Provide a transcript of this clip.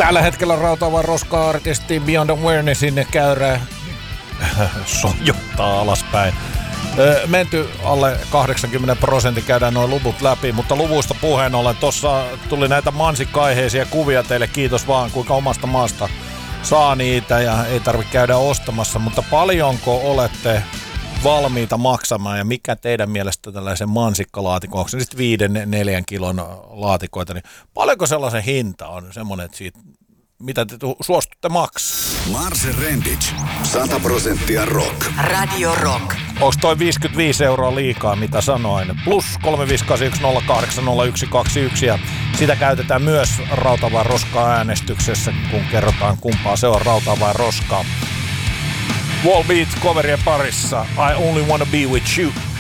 Tällä hetkellä Rautava Roska-artisti Beyond Awarenessin käyrä sojottaa alaspäin. Menty alle 80%, käydään noin luvut läpi, mutta luvuista puheen ollen, tuossa tuli näitä mansikka-aiheisia kuvia teille, kiitos vaan kuinka omasta maasta saa niitä ja ei tarvitse käydä ostamassa, mutta paljonko olette valmiita maksamaan ja mikä teidän mielestä tällaisen mansikkalaatikon, onko se sitten 5-4 kilon laatikoita, niin paljonko sellaisen hinta on semmoinen, että siitä, mitä te suostutte maksaa? Marse Rendic, 100% rock. Radio Rock. Onko toi 55 € liikaa, mitä sanoin? Plus 35810800121 ja sitä käytetään myös Rautava Roska-äänestyksessä, kun kerrotaan kumpaa se on Rautava Roska. Wall Beat coverien parissa I Only Wanna Be With You.